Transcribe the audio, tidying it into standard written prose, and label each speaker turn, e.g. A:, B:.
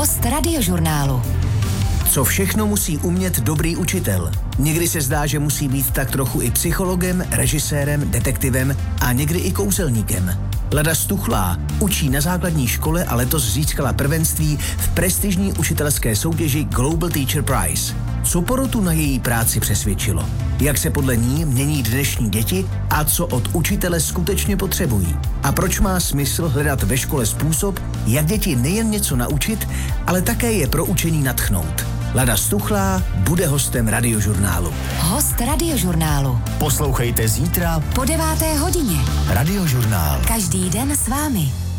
A: Host Radiožurnálu.
B: Co všechno musí umět dobrý učitel? Někdy se zdá, že musí být tak trochu i psychologem, režisérem, detektivem a někdy i kouzelníkem. Lada Stuchlá učí na základní škole a letos získala prvenství v prestižní učitelské soutěži Global Teacher Prize. Co porotu na její práci přesvědčilo? Jak se podle ní mění dnešní děti a co od učitele skutečně potřebují? A proč má smysl hledat ve škole způsob, jak děti nejen něco naučit, ale také je pro učení nadchnout? Lada Stuchlá bude hostem Radiožurnálu.
A: Host Radiožurnálu.
C: Poslouchejte zítra
A: Po 9. hodině.
C: Radiožurnál.
A: Každý den s vámi.